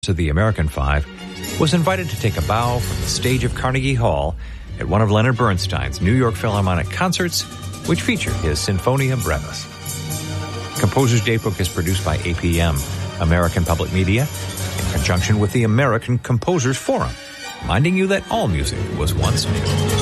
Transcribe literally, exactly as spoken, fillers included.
of the American Five, was invited to take a bow from the stage of Carnegie Hall at one of Leonard Bernstein's New York Philharmonic concerts, which featured his Sinfonia Brevis. Composer's Datebook is produced by A P M, American Public Media, in conjunction with the American Composers Forum, reminding you that all music was once new.